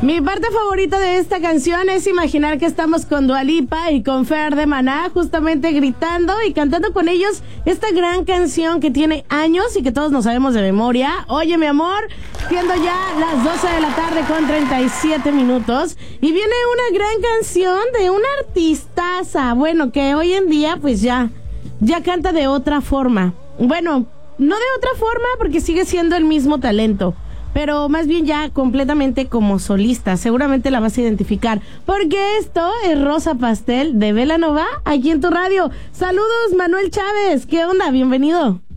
Mi parte favorita de esta canción es imaginar que estamos con Dua Lipa y con Fer de Maná, justamente gritando y cantando con ellos esta gran canción que tiene años y que todos nos sabemos de memoria. Oye, mi amor, siendo ya las 12 de la tarde con 37 minutos y viene una gran canción de una artistaza, bueno, que hoy en día pues ya canta de otra forma. Bueno, no de otra forma porque sigue siendo el mismo talento, pero más bien ya completamente como solista. Seguramente la vas a identificar, porque esto es Rosa Pastel de Belanova, aquí en tu radio. Saludos, Manuel Chávez, ¿qué onda? Bienvenido.